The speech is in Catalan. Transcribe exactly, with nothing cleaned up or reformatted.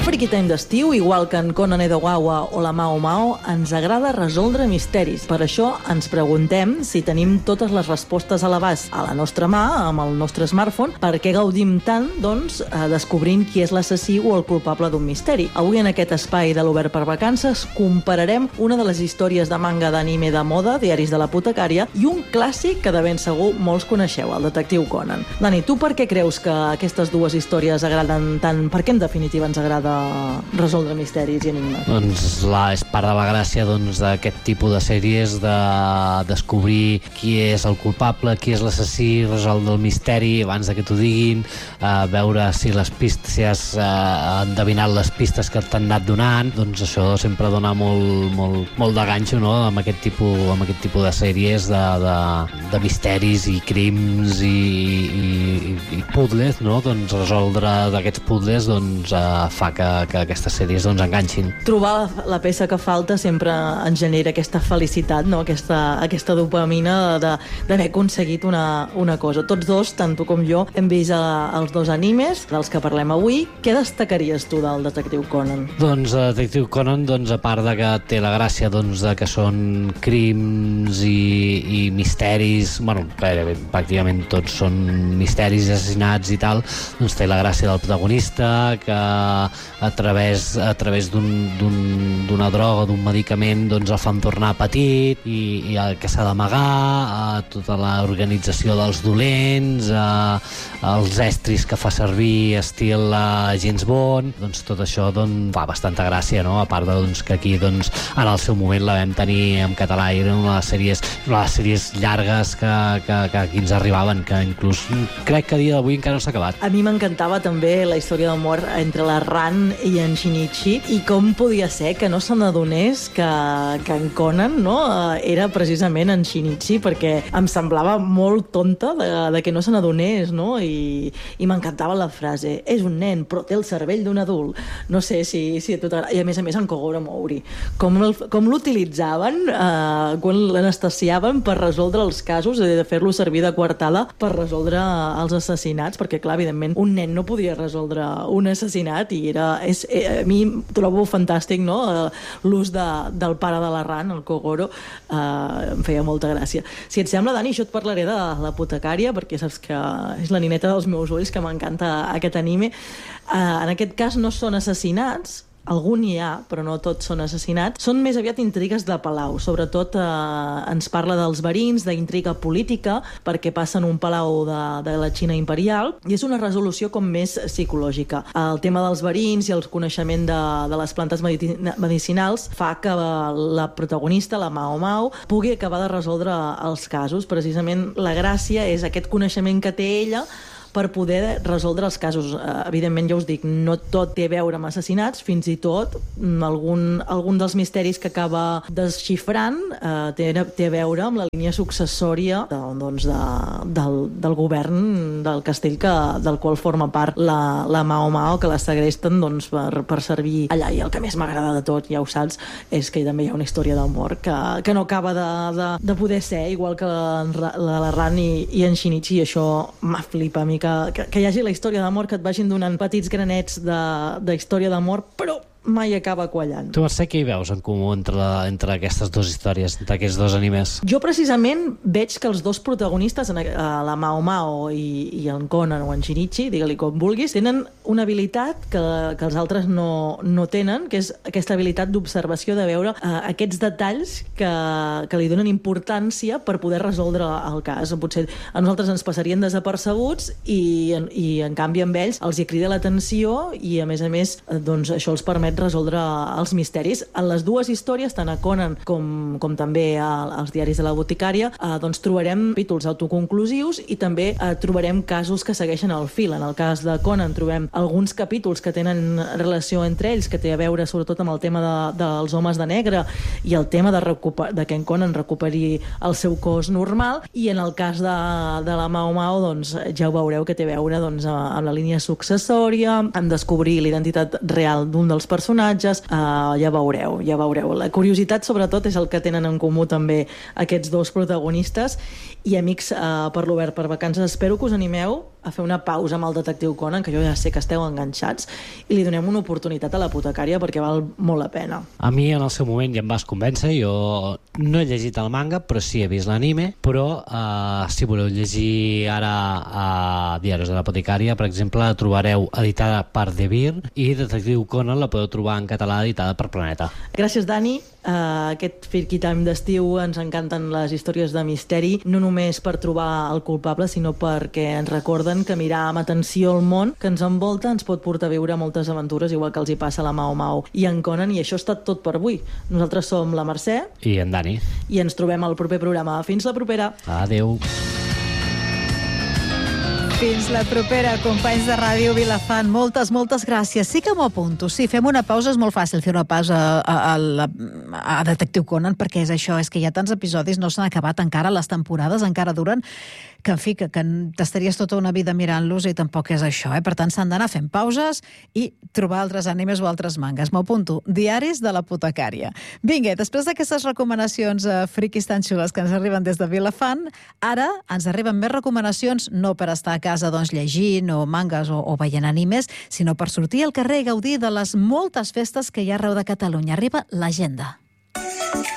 Friki Time d'estiu, igual que en Conan Edogawa o la Mao Mao, ens agrada resoldre misteris. Per això ens preguntem si tenim totes les respostes a l'abast a la nostra mà, amb el nostre smartphone, per què gaudim tant, doncs, descobrint qui és l'assassí o el culpable d'un misteri. Avui, en aquest espai de l'Obert per Vacances, compararem una de les històries de manga d'anime de moda, Diaris de l'apotecària, i un clàssic que de ben segur molts coneixeu, el detectiu Conan. Dani, tu per què creus que aquestes dues històries agraden tant? Per què, en definitiva, ens agrada resoldre misteris i enigmes? Doncs la, és part de la gràcia doncs, d'aquest tipus de sèries, de descobrir qui és el culpable, qui és l'assassí, resoldre el misteri abans de que t'ho diguin, eh, veure si les pistes, si has eh, endevinat les pistes que t'han anat donant. Doncs això sempre dona molt, molt, molt de ganxo, no?, amb aquest tipus, amb aquest tipus de sèries de, de, de misteris i crims i, i, i puzzles, no? Doncs resoldre d'aquests puzzles doncs, eh, fa que Que, que aquestes sèries doncs, enganxin. Trobar la peça que falta sempre ens genera aquesta felicitat, no? aquesta, aquesta dopamina d'haver aconseguit una, una cosa. Tots dos, tant tu com jo, hem vist a, els dos animes dels que parlem avui. Què destacaries tu del detectiu Conan? Doncs el detectiu Conan, doncs, a part de que té la gràcia doncs, de que són crims i, i misteris, bueno, gairebé, pràcticament tots són misteris, assassinats i tal, doncs té la gràcia del protagonista, que a través, a través d'una un, d'una droga, d'un medicament, doncs el fan tornar petit i, i el que s'ha d'amagar, tota l'organització dels dolents, a, els estris que fa servir estil a James Bond, doncs tot això doncs, fa bastanta gràcia, no? A part de, doncs, que aquí doncs, en el seu moment la vam tenir en català, i era una de les sèries, una de les sèries llargues que, que, que aquí ens arribaven, que inclús crec que a dia d'avui encara no s'ha acabat. A mi m'encantava també la història d'amor entre la Ran i en Shinichi, i com podia ser que no se n'adonés que, que en Conan, no, era precisament en Shinichi, perquè em semblava molt tonta de, de que no se n'adonés, no? I, i m'encantava la frase, és un nen però té el cervell d'un adult. No sé si, si a tu t'agrada. I a més a més en Kogoro Mouri, com, el, com l'utilitzaven eh, quan l'anestesiaven per resoldre els casos, de fer-lo servir de coartada per resoldre els assassinats, perquè clar, evidentment un nen no podia resoldre un assassinat, i era És, eh, a mi trobo fantàstic, no? L'ús de, del pare de la Ran, el Kogoro, eh, em feia molta gràcia. Si et sembla, Dani, jo et parlaré de l'apotecària, perquè saps que és la nineta dels meus ulls, que m'encanta aquest anime. Eh, en aquest cas no són assassinats, algun hi ha, però no tots són assassinats. Són més aviat intrigues de palau. Sobretot eh, ens parla dels verins, d'intriga política, perquè passen un palau de, de la Xina imperial, i és una resolució com més psicològica. El tema dels verins i el coneixement de, de les plantes medicinals fa que la protagonista, la Mao Mao, pugui acabar de resoldre els casos. Precisament la gràcia és aquest coneixement que té ella per poder resoldre els casos. Evidentment, ja us dic, no tot té a veure amb assassinats, fins i tot algun, algun dels misteris que acaba desxifrant eh, té, té a veure amb la línia successòria de, doncs, de, del, del govern del castell que, del qual forma part la, la Mao Mao, que la segresten doncs, per, per servir allà. I el que més m'agrada de tot, ja ho saps, és que també hi ha una història d'amor que, que no acaba de, de, de poder ser, igual que la, la, la Ran i, i en Shinichi, i això m'aflipa a mi. Que, que, que hi hagi la història d'amor, que et vagin donant petits granets de, de història d'amor, però mai acaba quallant. Tu, Mercè, què hi veus en comú entre, la, entre aquestes dues històries, entre aquests dos animes? Jo precisament veig que els dos protagonistes, la Mao Mao i, i en Conan o en Shinichi, digue-li com vulguis, tenen una habilitat que, que els altres no, no tenen, que és aquesta habilitat d'observació, de veure uh, aquests detalls que, que li donen importància per poder resoldre el cas. Potser a nosaltres ens passarien desapercebuts i, i en canvi amb ells els hi crida l'atenció, i a més a més doncs, això els permet resoldre els misteris. En les dues històries, tant a Conan com, com també a, als Diaris de la Boticària, eh, doncs trobarem capítols autoconclusius i també eh, trobarem casos que segueixen el fil. En el cas de Conan trobem alguns capítols que tenen relació entre ells, que té a veure sobretot amb el tema de, dels homes de negre i el tema de, recuper, de que en Conan recuperi el seu cos normal, i en el cas de, de la Mao Mao doncs, ja ho veureu que té a veure doncs, amb la línia successòria, en descobrir l'identitat real d'un dels personatges personatges, uh, ja veureu, ja veureu. La curiositat, sobretot, és el que tenen en comú també aquests dos protagonistes. I, amics, uh, per l'Obert per Vacances, espero que us animeu a fer una pausa amb el detectiu Conan, que jo ja sé que esteu enganxats, i li donem una oportunitat a la Apotecària perquè val molt la pena. A mi en el seu moment ja em vas convèncer, jo no he llegit el manga, però sí he vist l'anime, però eh, si voleu llegir ara a Diaris de l'Apotecària, per exemple, la trobareu editada per De Vir, i Detectiu Conan la podeu trobar en català editada per Planeta. Gràcies, Dani. Uh, aquest Firky Time d'estiu ens encanten les històries de misteri, no només per trobar el culpable, sinó perquè ens recorden que mirar amb atenció el món que ens envolta ens pot portar a viure moltes aventures, igual que els hi passa a la Mao Mao i en Conan, i això ha estat tot per avui. Nosaltres som la Mercè i en Dani, i ens trobem al proper programa. Fins la propera. Adeu. Fins la propera, companys de Ràdio Vilafant. Moltes, moltes gràcies. Sí que m'ho apunto. Sí, fem una pausa. És molt fàcil fer una pausa a, a, a, a Detectiu Conan, perquè és això, és que hi ha tants episodis, no s'han acabat encara, les temporades encara duren, que en fi, que, que t'estaries tota una vida mirant-los i tampoc és això, eh? Per tant, s'han d'anar fent pauses i trobar altres animes o altres mangas. M'ho apunto. Diaris de l'Apotecària. Vinga, després d'aquestes recomanacions eh, friquis tan xules que ens arriben des de Vilafant, ara ens arriben més recomanacions, no per estar a casa doncs, llegint o mangas o, o veient animes, sinó per sortir al carrer i gaudir de les moltes festes que hi ha arreu de Catalunya. Arriba l'agenda.